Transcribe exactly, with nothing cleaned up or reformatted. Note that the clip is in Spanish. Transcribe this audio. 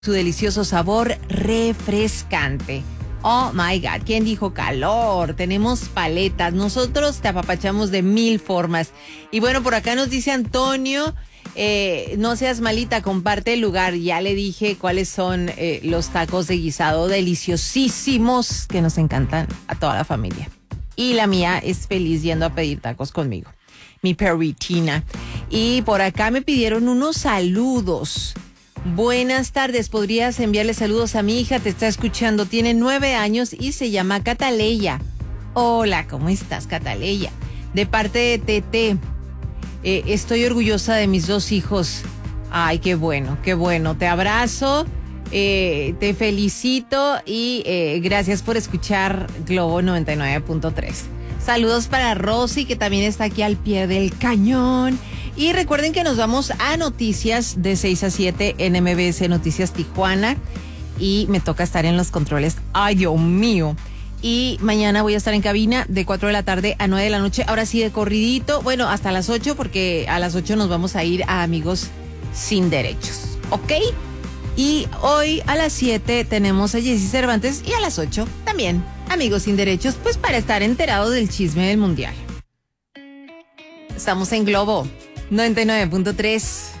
su delicioso sabor refrescante. Oh my God, ¿quién dijo calor? Tenemos paletas, nosotros te apapachamos de mil formas. Y bueno, por acá nos dice Antonio, eh, no seas malita, comparte el lugar. Ya le dije cuáles son eh, los tacos de guisado deliciosísimos que nos encantan a toda la familia. Y la mía es feliz yendo a pedir tacos conmigo, mi perritina. Y por acá me pidieron unos saludos. Buenas tardes, ¿podrías enviarle saludos a mi hija? Te está escuchando, tiene nueve años y se llama Cataleya. Hola, ¿cómo estás, Cataleya? De parte de Tete, eh, estoy orgullosa de mis dos hijos. Ay, qué bueno, qué bueno, te abrazo, eh, te felicito y eh, gracias por escuchar Globo noventa y nueve punto tres. Saludos para Rosy, que también está aquí al pie del cañón. Y recuerden que nos vamos a noticias de seis a siete en M B S Noticias Tijuana. Y me toca estar en los controles. ¡Ay, Dios mío! Y mañana voy a estar en cabina de cuatro de la tarde a nueve de la noche. Ahora sí de corridito. Bueno, hasta las ocho, porque a las ocho nos vamos a ir a Amigos Sin Derechos. ¿Ok? Y hoy a las siete tenemos a Jessy Cervantes y a las ocho también Amigos Sin Derechos, pues para estar enterado del chisme del mundial. Estamos en Globo noventa y nueve punto tres.